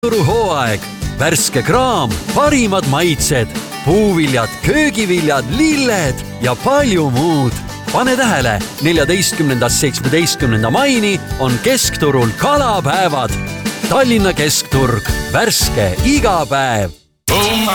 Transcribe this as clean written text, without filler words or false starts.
Turuhooaeg, värske kraam, parimad maitsed, puuviljad, köögiviljad, lilled ja palju muud. Pane tähele, 14.–17. maini on Keskturul kalapäevad. Tallinna Keskturg, värske iga päev.